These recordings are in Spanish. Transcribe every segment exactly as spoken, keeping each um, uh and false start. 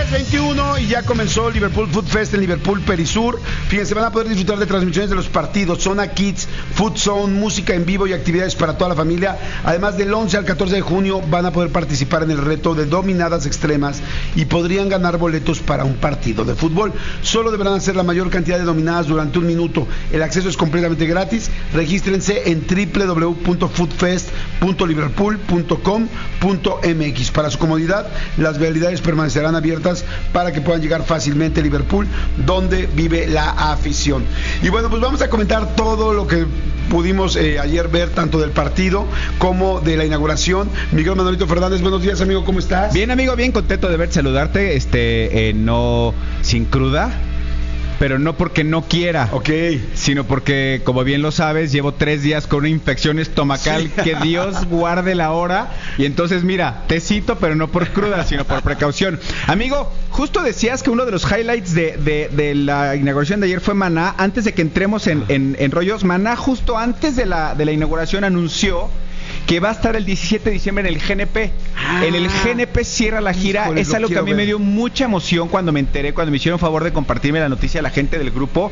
diez veintiuno y ya comenzó Liverpool Food Fest en Liverpool Perisur. Fíjense, van a poder disfrutar de transmisiones de los partidos, Zona Kids, Food Zone, música en vivo y actividades para toda la familia. Además, del once al catorce de junio van a poder participar en el reto de dominadas extremas y podrían ganar boletos para un partido de fútbol. Solo deberán hacer la mayor cantidad de dominadas durante un minuto. El acceso es completamente gratis. Regístrense en doble u doble u doble u punto food fest punto liverpool punto com punto m x. Para su comodidad, las vialidades permanecerán abiertas para que puedan llegar fácilmente a Liverpool, donde vive la afición. Y bueno, pues vamos a comentar todo lo que pudimos eh, ayer ver, tanto del partido como de la inauguración. Miguel Manolito Fernández, buenos días, amigo, ¿cómo estás? Bien, amigo, bien contento de verte, saludarte, este, eh, no sin cruda, pero no porque no quiera, ok, sino porque, como bien lo sabes, llevo tres días con una infección estomacal, sí. Que Dios guarde la hora. Y entonces, mira, tecito, pero no por cruda, sino por precaución. Amigo, justo decías que uno de los highlights de, de, de la inauguración de ayer fue Maná. Antes de que entremos en, en, en rollos, Maná justo antes de la, de la inauguración anunció que va a estar el diecisiete de diciembre en el G N P. Ah, en el G N P cierra la gira. Híjole, es algo que a mí ver. me dio mucha emoción cuando me enteré, cuando me hicieron favor de compartirme la noticia a la gente del grupo.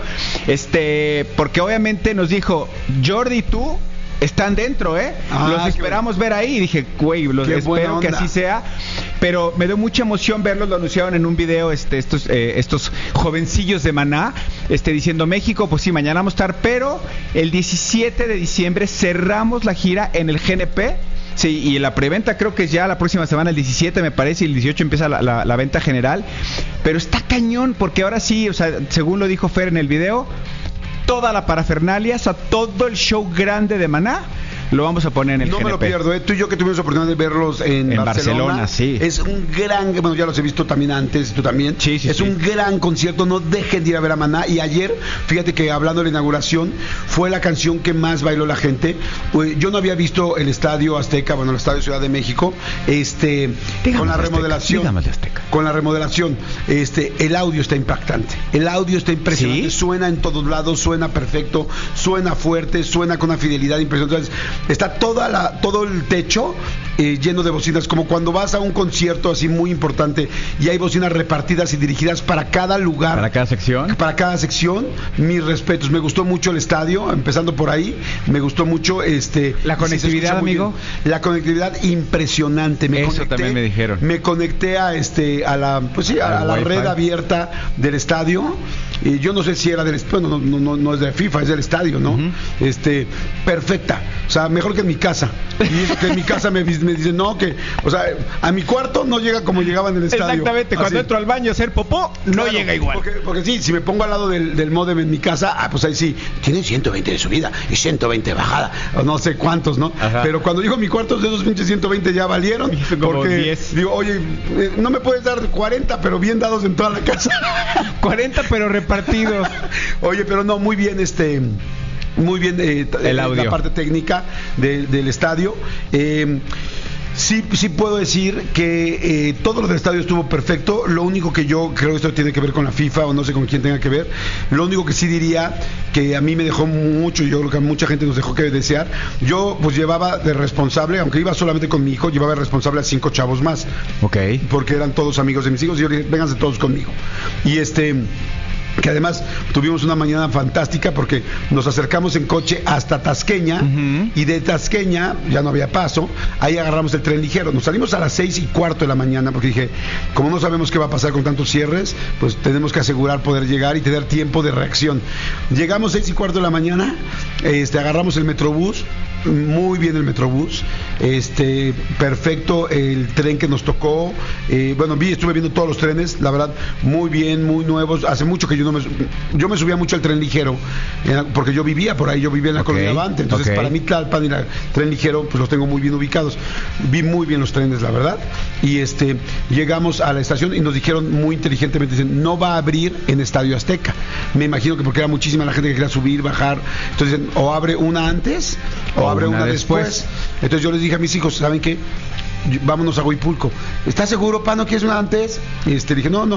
Este, porque obviamente nos dijo, Jordi, tú están dentro, ¿eh? Ah, los esperamos ver ahí. Y dije, güey, los espero que así sea. Pero me dio mucha emoción verlos. Lo anunciaron en un video este, estos, eh, estos jovencillos de Maná, este, diciendo, México, pues sí, mañana vamos a estar, pero el diecisiete de diciembre cerramos la gira en el G N P. Sí, y la preventa creo que es ya la próxima semana, el diecisiete me parece, y el dieciocho empieza la, la, la venta general. Pero está cañón, porque ahora sí, o sea, según lo dijo Fer en el video, toda la parafernalia, o sea, todo el show grande de Maná lo vamos a poner en el no G N P. No me lo pierdo, ¿eh? Tú y yo que tuvimos la oportunidad de verlos en, en Barcelona, Barcelona, sí. Es un gran, bueno, ya los he visto también antes, tú también. Sí, sí, es sí. un gran concierto, no dejen de ir a ver a Maná. Y ayer, fíjate que hablando de la inauguración, fue la canción que más bailó la gente. Yo no había visto el Estadio Azteca, bueno, el Estadio Ciudad de México, este, dígame con la Azteca, remodelación. Azteca. Con la remodelación, este, el audio está impactante. El audio está impresionante, ¿sí? Suena en todos lados, suena perfecto, suena fuerte, suena con una fidelidad impresionante. Entonces, está toda la todo el techo eh, lleno de bocinas, como cuando vas a un concierto así muy importante y hay bocinas repartidas y dirigidas para cada lugar, para cada sección, para cada sección. Mis respetos, me gustó mucho el estadio, empezando por ahí, me gustó mucho este la conectividad, amigo, bien. La conectividad impresionante. Me Eso conecté, también me dijeron. Me conecté a este a la pues sí a, a la red abierta del estadio. Y yo no sé si era del bueno, no, no, no, no es de FIFA, es del estadio, ¿no? Uh-huh. Este, perfecta, o sea, mejor que en mi casa. Y que en mi casa me, me dicen, no, que, o sea, a mi cuarto no llega como llegaba en el estadio. Exactamente, cuando así. Entro al baño a hacer popó, no claro, llega igual. Porque, porque sí, si me pongo al lado del, del módem en mi casa, ah, pues ahí sí, tiene ciento veinte de subida y ciento veinte de bajada, o no sé cuántos, ¿no? Ajá. Pero cuando digo mi cuarto, de esos pinches ciento veinte ya valieron. Porque diez. Digo, oye, no me puedes dar cuarenta, pero bien dados en toda la casa. cuarenta, pero repartidos. Oye, pero no, muy bien, este... Muy bien eh, el audio. La parte técnica de, del estadio. Eh, sí, sí puedo decir que eh, todo lo del estadio estuvo perfecto. Lo único que yo creo que esto tiene que ver con la FIFA o no sé con quién tenga que ver. Lo único que sí diría que a mí me dejó mucho, y yo creo que a mucha gente nos dejó que desear. Yo pues llevaba de responsable, aunque iba solamente con mi hijo, llevaba de responsable a cinco chavos más. Ok. Porque eran todos amigos de mis hijos y yo dije, vénganse todos conmigo. Y este... que además tuvimos una mañana fantástica porque nos acercamos en coche hasta Tasqueña, uh-huh. Y de Tasqueña ya no había paso, ahí agarramos el tren ligero, nos salimos a las seis y cuarto de la mañana porque dije, como no sabemos qué va a pasar con tantos cierres, pues tenemos que asegurar poder llegar y tener tiempo de reacción. Llegamos seis y cuarto de la mañana, este, agarramos el Metrobús, muy bien el Metrobús, este, perfecto el tren que nos tocó, eh, bueno, vi, estuve viendo todos los trenes, la verdad, muy bien, muy nuevos. Hace mucho que yo no me, yo me subía mucho al tren ligero, eh, porque yo vivía por ahí, yo vivía en la okay, Colonia Avante, entonces okay. Para mí Tlalpan y el tren ligero, pues los tengo muy bien ubicados. Vi muy bien los trenes, la verdad, y este, llegamos a la estación y nos dijeron muy inteligentemente, dicen, no va a abrir en Estadio Azteca. Me imagino que porque era muchísima la gente que quería subir, bajar, entonces dicen, o abre una antes, o, o abre una, una después. después. Entonces yo les dije a mis hijos, ¿saben qué? Vámonos a Huipulco. ¿Estás seguro, pa? ¿No quieres una antes? Este, dije, no, no.